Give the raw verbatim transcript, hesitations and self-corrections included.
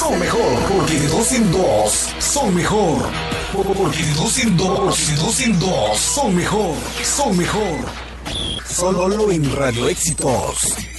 son mejor, porque de dos en dos son mejor. Porque de dos en dos, de dos en dos son mejor, son mejor. Solo en Radio Éxitos.